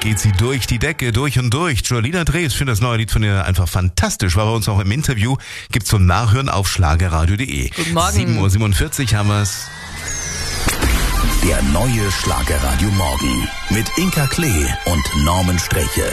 geht sie durch die Decke, durch und durch. Jolina Drees, ich finde das neue Lied von ihr einfach fantastisch. War bei uns auch im Interview. Gibt's zum Nachhören auf schlagerradio.de. Guten Morgen. 7:47 Uhr haben wir's. Der neue Schlagerradio Morgen mit Inka Klee und Norman Streche.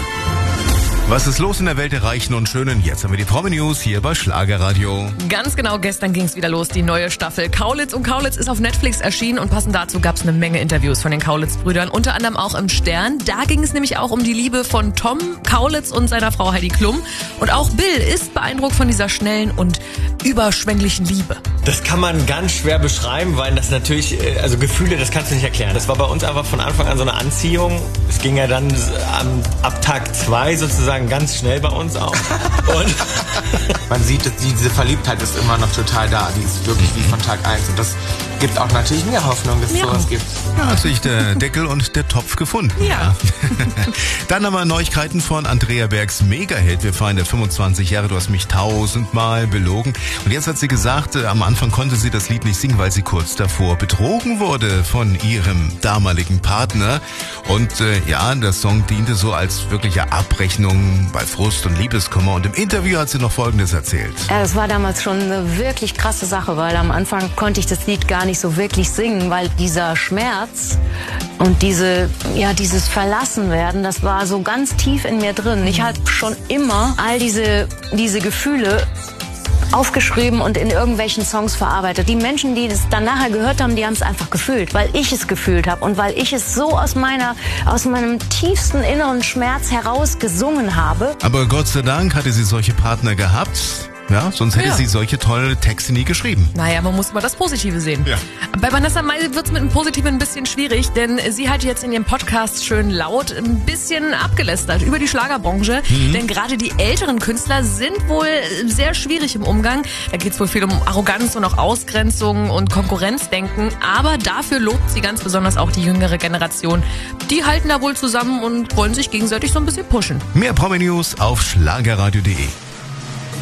Was ist los in der Welt der Reichen und Schönen? Jetzt haben wir die Promi-News hier bei Schlagerradio. Ganz genau, gestern ging es wieder los, die neue Staffel. Kaulitz und Kaulitz ist auf Netflix erschienen und passend dazu gab es eine Menge Interviews von den Kaulitz-Brüdern, unter anderem auch im Stern. Da ging es nämlich auch um die Liebe von Tom Kaulitz und seiner Frau Heidi Klum. Und auch Bill ist beeindruckt von dieser schnellen und überschwänglichen Liebe. Das kann man ganz schwer beschreiben, weil das natürlich, also Gefühle, das kannst du nicht erklären. Das war bei uns einfach von Anfang an so eine Anziehung. Es ging ja dann ab Tag 2 sozusagen ganz schnell bei uns auch. Und man sieht, dass diese Verliebtheit ist immer noch total da. Die ist wirklich wie von Tag 1. Und das gibt auch natürlich mehr Hoffnung, dass es sowas gibt. Ja, hat sich der Deckel und der Topf gefunden. Ja. Dann haben wir Neuigkeiten von Andrea Bergs Mega-Hit. Wir feiern der 25 Jahre, du hast mich 1000-mal belogen. Und jetzt hat sie gesagt, am Anfang konnte sie das Lied nicht singen, weil sie kurz davor betrogen wurde von ihrem damaligen Partner. Und ja, der Song diente so als wirkliche Abrechnung bei Frust und Liebeskummer. Und im Interview hat sie noch Folgendes erzählt. Ja, das war damals schon eine wirklich krasse Sache, weil am Anfang konnte ich das Lied gar nicht so wirklich singen, weil dieser Schmerz und dieses Verlassenwerden, das war so ganz tief in mir drin. Ich habe schon immer all diese Gefühle aufgeschrieben und in irgendwelchen Songs verarbeitet. Die Menschen, die das dann nachher gehört haben, die haben es einfach gefühlt, weil ich es gefühlt habe und weil ich es so aus meinem tiefsten inneren Schmerz heraus gesungen habe. Aber Gott sei Dank hatte sie solche Partner gehabt. Ja, sonst hätte sie solche tolle Texte nie geschrieben. Naja, man muss mal das Positive sehen. Ja. Bei Vanessa Mai wird's mit dem Positiven ein bisschen schwierig, denn sie hat jetzt in ihrem Podcast schön laut ein bisschen abgelästert über die Schlagerbranche. Denn gerade die älteren Künstler sind wohl sehr schwierig im Umgang. Da geht's wohl viel um Arroganz und auch Ausgrenzung und Konkurrenzdenken. Aber dafür lobt sie ganz besonders auch die jüngere Generation. Die halten da wohl zusammen und wollen sich gegenseitig so ein bisschen pushen. Mehr Promi-News auf schlagerradio.de.